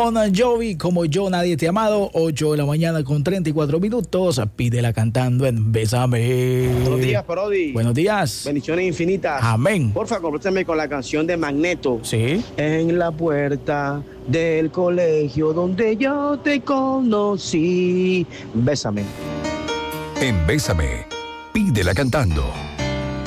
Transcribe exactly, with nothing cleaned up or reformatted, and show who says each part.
Speaker 1: Bon Jovi, Como Yo Nadie Te ha Amado, ocho de la mañana con treinta y cuatro minutos. Pídela cantando en Bésame.
Speaker 2: Buenos días, Parodi.
Speaker 1: Buenos días.
Speaker 2: Bendiciones infinitas.
Speaker 1: Amén.
Speaker 2: Porfa, complétame con la canción de Magneto.
Speaker 1: Sí.
Speaker 2: En la puerta del colegio donde yo te conocí. Bésame.
Speaker 3: En Bésame, pídela cantando.